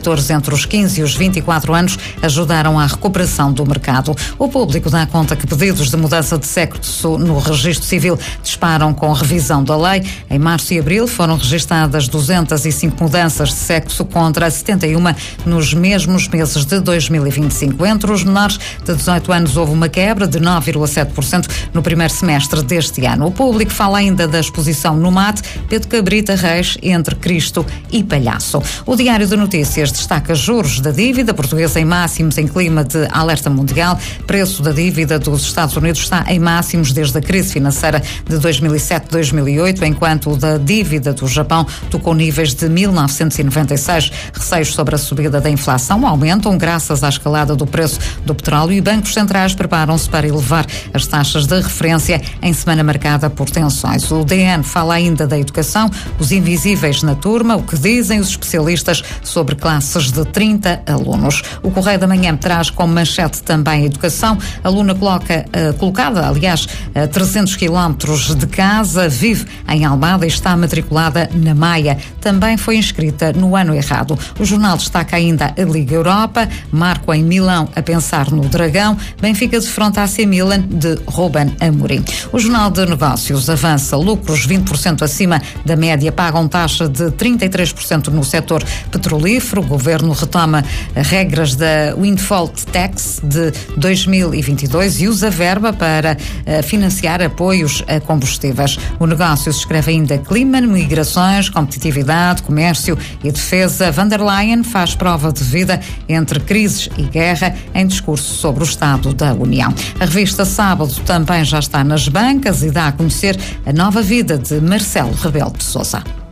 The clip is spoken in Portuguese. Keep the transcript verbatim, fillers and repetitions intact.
eleitores entre os quinze e os vinte e quatro anos ajudaram à recuperação do mercado. O Público dá conta que pedidos de mudança de sexo no registro civil disparam com revisão da lei. Em março e abril foram registadas duzentas e cinco mudanças de sexo contra setenta e uma nos mesmos meses de dois mil e vinte e cinco. Entre os menores de dezoito anos houve uma quebra de nove vírgula sete por cento no primeiro semestre deste ano. O Público fala ainda da exposição no mate Pedro Cabrita Reis entre Cristo e Palhaço. O Diário de Notícias destaca juros da dívida portuguesa em máximos em clima de alerta mundial. Preço da dívida dos Estados Unidos está em máximos desde a crise financeira de dois mil e sete a dois mil e oito, enquanto o da dívida do Japão tocou níveis de mil novecentos e noventa e seis. Receios sobre a subida da inflação aumentam graças à escalada do preço do petróleo e bancos centrais preparam-se para elevar as taxas de referência em semana marcada por tensões. O D N fala ainda da educação, os invisíveis na turma, o que dizem os especialistas sobre classes de trinta alunos. O Correio da Manhã traz como manchete também a educação. A aluna coloca, uh, colocada, aliás, a trezentos quilómetros de casa, vive em Almada e está matriculada na Maia. Também foi inscrita no ano errado. O jornal destaca ainda a Liga Europa, Marco em Milão a pensar no Dragão, Benfica defronta a A C Milan de Ruben Amorim. O Jornal de Negócios avança lucros vinte por cento acima da média, pagam taxa de trinta e três por cento no setor petrolífero. O governo retoma regras da Windfall Tax de dois mil e vinte e dois e usa verba para uh, financiar apoios a combustíveis. O negócio se escreve ainda clima, migrações, competitividade, comércio e defesa. Van der Leyen faz prova de vida entre crises e guerra em discurso sobre o Estado da União. A revista Sábado também já está nas bancas e dá a conhecer a nova vida de Marcelo Rebelo de Sousa.